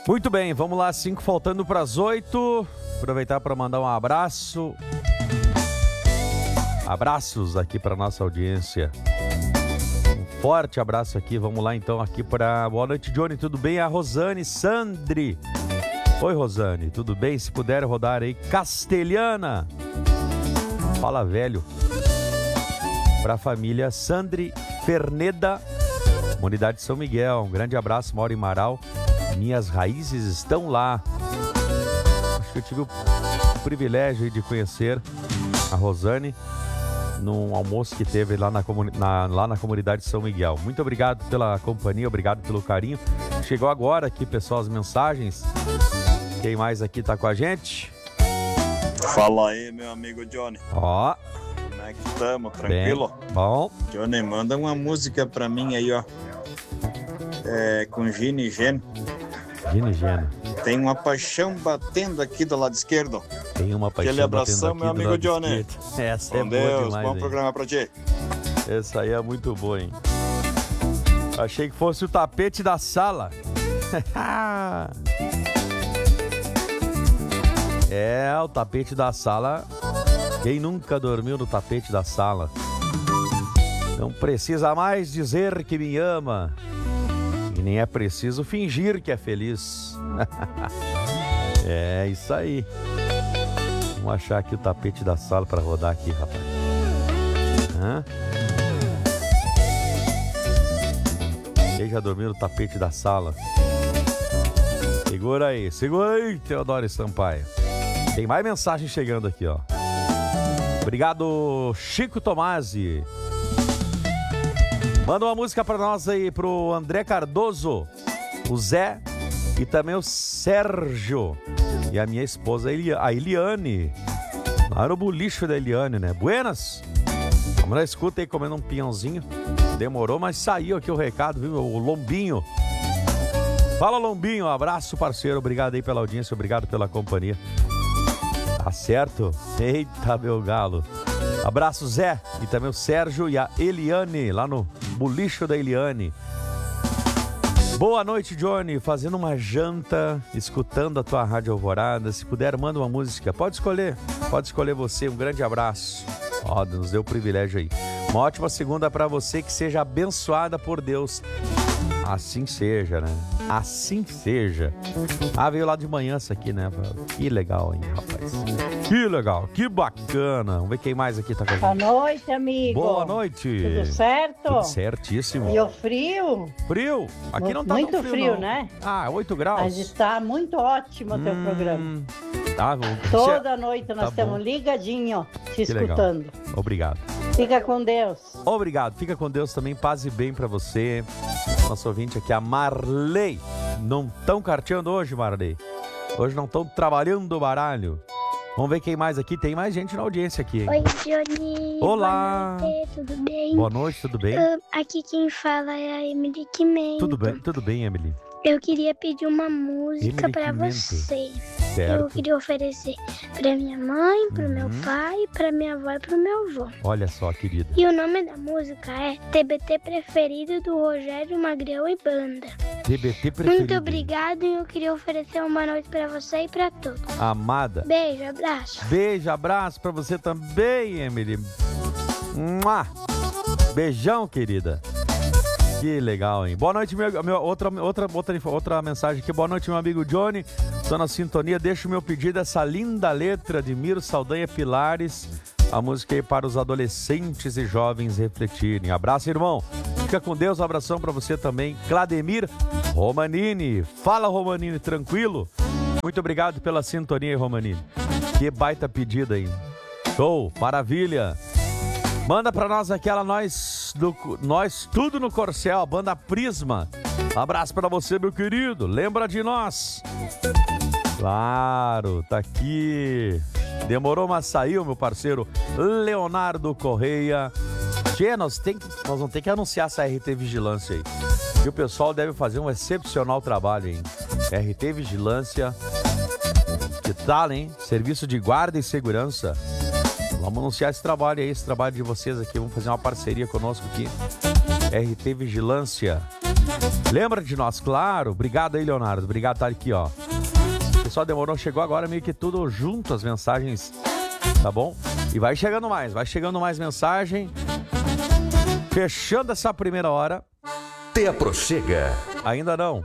Muito bem, vamos lá, 5 faltando para as 8. Aproveitar para mandar um abraço. Abraços aqui para nossa audiência. Um forte abraço aqui. Vamos lá então aqui para... Boa noite, Johnny. Tudo bem? A Rosane Sandri. Oi, Rosane. Tudo bem? Se puder rodar aí. Castelhana. Fala, velho. Para a família Sandri Ferneda, Comunidade São Miguel. Um grande abraço, Mauro e Maral. Minhas raízes estão lá. Acho que eu tive o privilégio de conhecer a Rosane num almoço que teve lá na Comunidade São Miguel. Muito obrigado pela companhia, obrigado pelo carinho. Chegou agora aqui, pessoal, as mensagens. Quem mais aqui tá com a gente? Fala aí, meu amigo Johnny. Ó. Como é que estamos? Tranquilo? Bem, bom. Johnny, manda uma música pra mim aí, ó. Com Gino e Geno. Gino e Geno. Tem uma paixão batendo aqui do lado esquerdo. Tem uma paixão. Aquele abração, batendo aqui meu amigo Johnny. Esquerdo. Essa com é Deus, boa demais, bom hein? programa pra ti. Essa aí é muito boa, hein? Achei que fosse o tapete da sala. O tapete da sala. Quem nunca dormiu no tapete da sala? Não precisa mais dizer que me ama. E nem é preciso fingir que é feliz. É isso aí. Vamos achar aqui o tapete da sala para rodar aqui, rapaz. Quem já dormiu no tapete da sala? Segura aí, Teodoro Sampaio. Tem mais mensagem chegando aqui, ó. Obrigado, Chico Tomasi. Manda uma música pra nós aí, pro André Cardoso, o Zé e também o Sérgio. E a minha esposa, a Eliane. Lá no bulicho da Eliane, né? Buenas! Vamos na escuta aí, comendo um pinhãozinho. Demorou, mas saiu aqui o recado, viu? O Lombinho. Fala, Lombinho. Um abraço, parceiro. Obrigado aí pela audiência, obrigado pela companhia. Tá certo? Eita, meu galo. Abraço, Zé, e também o Sérgio e a Eliane, lá no bulicho da Eliane. Boa noite, Johnny. Fazendo uma janta, escutando a tua Rádio Alvorada. Se puder, manda uma música. Pode escolher você. Um grande abraço. Ó, nos deu o privilégio aí. Uma ótima segunda pra você, que seja abençoada por Deus. Assim seja, né? Assim seja. Veio lá de manhã isso aqui, né? Que legal, hein, rapaz? Que legal, que bacana. Vamos ver quem mais aqui tá com a gente. Boa noite, amigo. Boa noite. Tudo certo? Tudo certíssimo. E o frio? Frio? Aqui não tá muito tão frio, não. né? 8 graus. Mas está muito ótimo o teu programa. Tá, Toda noite nós tá estamos ligadinho te Legal. escutando. Obrigado. Fica com Deus. Obrigado. Fica com Deus também. Paz e bem pra você. Nosso ouvinte aqui, a Marley. Não estão carteando hoje, Marley? Hoje não estão trabalhando o baralho. Vamos ver quem mais aqui. Tem mais gente na audiência aqui, hein? Oi, Johnny. Olá. Boa noite, tudo bem? Boa noite, tudo bem? Aqui quem fala é a Emily Quimento. Tudo bem, Emily. Eu queria pedir uma música pra você. Certo. Eu queria oferecer pra minha mãe, pro meu pai, pra minha avó e pro meu avô. Olha só, querida. E o nome da música é TBT Preferido, do Rogério Magrão e Banda. TBT preferido. Muito obrigado, e eu queria oferecer uma noite pra você e pra todos. Amada. Beijo, abraço. Beijo, abraço pra você também, Emily. Mua. Beijão, querida. Que legal, hein? Boa noite, outra mensagem aqui. Boa noite, meu amigo Johnny. Tô na sintonia. Deixo o meu pedido, essa linda letra de Miro Saldanha Pilares. A música aí para os adolescentes e jovens refletirem. Abraço, irmão. Fica com Deus. Um abração pra você também. Clademir Romanini. Fala, Romanini, tranquilo? Muito obrigado pela sintonia, Romanini. Que baita pedido aí. Show, maravilha. Manda pra nós aquela Nós Tudo no Corcel, a banda Prisma. Abraço pra você, meu querido. Lembra de nós. Claro, tá aqui. Demorou, mas saiu, meu parceiro Leonardo Correia. Tchê, nós vamos ter que anunciar essa RT Vigilância aí. E o pessoal deve fazer um excepcional trabalho, hein? RT Vigilância. Que tal, hein? Serviço de guarda e segurança. Vamos anunciar esse trabalho aí, esse trabalho de vocês aqui. Vamos fazer uma parceria conosco aqui. RT Vigilância. Lembra de nós, claro. Obrigado aí, Leonardo. Obrigado, tá aqui, ó. O pessoal demorou, chegou agora meio que tudo junto, as mensagens, tá bom? E vai chegando mais mensagem. Fechando essa primeira hora. Te aproxega. Ainda não.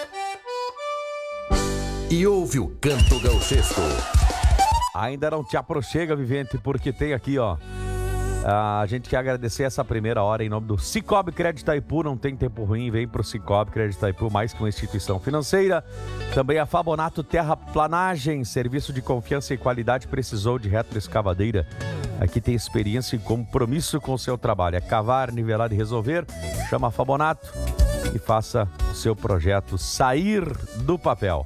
E ouve o canto gauchesco. Ainda não te aproxega, vivente, porque tem aqui, ó. A gente quer agradecer essa primeira hora em nome do Cicobi Crédito Itaipu. Não tem tempo ruim, vem pro Cicobi Crédito Itaipu, mais que uma instituição financeira. Também a Fabonato Terraplanagem, serviço de confiança e qualidade. Precisou de retroescavadeira? Aqui tem experiência e compromisso com o seu trabalho. É cavar, nivelar e resolver. Chama a Fabonato e faça o seu projeto sair do papel.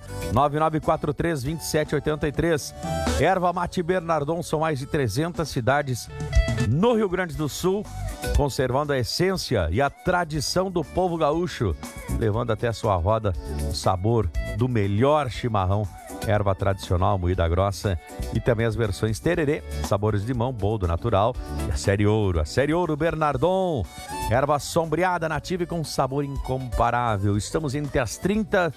9943-2783. Erva Mate Bernardon, são mais de 300 cidades no Rio Grande do Sul, conservando a essência e a tradição do povo gaúcho, levando até a sua roda o sabor do melhor chimarrão. Erva tradicional, moída grossa, e também as versões tererê, sabores de limão, boldo natural, e a série Ouro Bernardon, erva sombreada, nativa e com sabor incomparável. Estamos entre as 30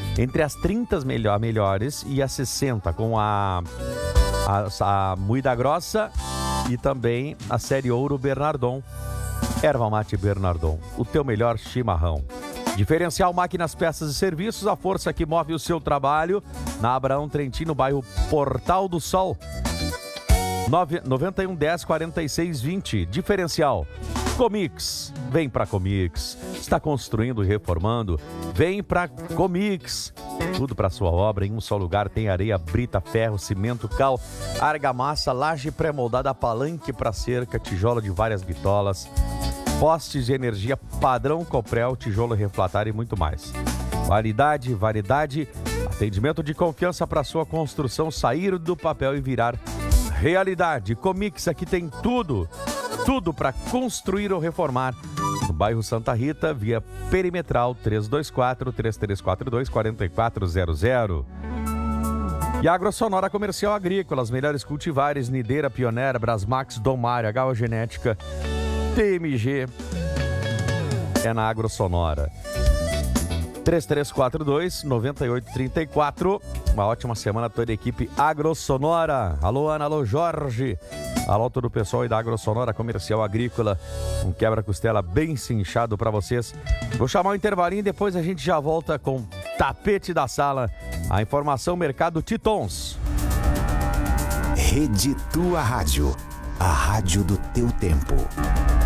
melhores e as 60 com a moída grossa e também a série Ouro Bernardon. Erva Mate Bernardon, o teu melhor chimarrão. Diferencial Máquinas, Peças e Serviços, a força que move o seu trabalho. Na Abraão Trentino, bairro Portal do Sol. 91 10 46 20. Diferencial Comix. Vem pra Comix. Está construindo e reformando? Vem pra Comix. Tudo para sua obra em um só lugar. Tem areia, brita, ferro, cimento, cal, argamassa, laje pré-moldada, palanque para cerca, tijolo de várias bitolas, postes de energia padrão Coprel, tijolo refratário e muito mais. Variedade, atendimento de confiança para sua construção sair do papel e virar realidade. Comix, aqui tem tudo para construir ou reformar. No bairro Santa Rita, via perimetral 324-3342-4400. E AgroSonora Comercial Agrícola, as melhores cultivares, Nideira, Pioneira, Brasmax, Domar, HO Genética, TMG, é na AgroSonora. 3342-9834. Uma ótima semana a toda a equipe AgroSonora. Alô, Ana, alô, Jorge. Alô, todo o pessoal aí da AgroSonora Comercial Agrícola. Um quebra-costela bem cinchado para vocês. Vou chamar um intervalinho e depois a gente já volta com Tapete da Sala. A informação Mercado Titons. Rede Tua Rádio. A rádio do teu tempo.